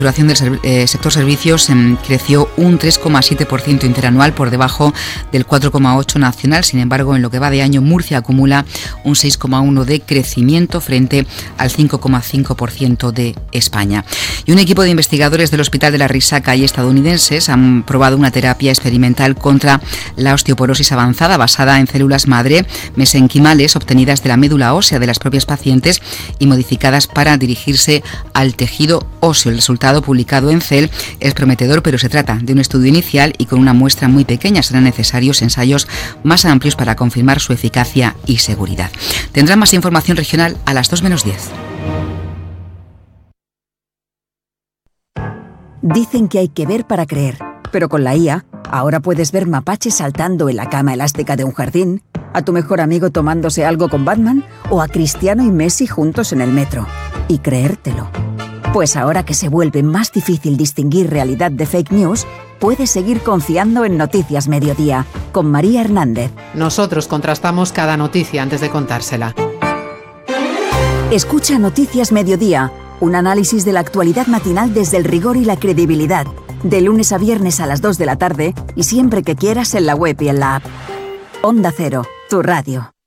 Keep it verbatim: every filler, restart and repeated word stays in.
La facturación del ser, eh, sector servicios eh, creció un tres coma siete por ciento interanual por debajo del cuatro coma ocho por ciento nacional. Sin embargo, en lo que va de año, Murcia acumula un seis coma uno por ciento de crecimiento frente al cinco coma cinco por ciento de España. Y un equipo de investigadores del Hospital de la Risaca y estadounidenses han probado una terapia experimental contra la osteoporosis avanzada basada en células madre mesenquimales obtenidas de la médula ósea de las propias pacientes y modificadas para dirigirse al tejido óseo. El resultado publicado en Cell es prometedor, pero se trata de un estudio inicial y con una muestra muy pequeña. Serán necesarios ensayos más amplios para confirmar su eficacia y seguridad. Tendrán más información regional a las dos menos diez. Dicen que hay que ver para creer, pero con la I A ahora puedes ver mapaches saltando en la cama elástica de un jardín, a tu mejor amigo tomándose algo con Batman o a Cristiano y Messi juntos en el metro. Y creértelo. Pues ahora que se vuelve más difícil distinguir realidad de fake news, puedes seguir confiando en Noticias Mediodía, con María Hernández. Nosotros contrastamos cada noticia antes de contársela. Escucha Noticias Mediodía, un análisis de la actualidad matinal desde el rigor y la credibilidad, de lunes a viernes a las dos de la tarde y siempre que quieras en la web y en la app. Onda Cero, tu radio.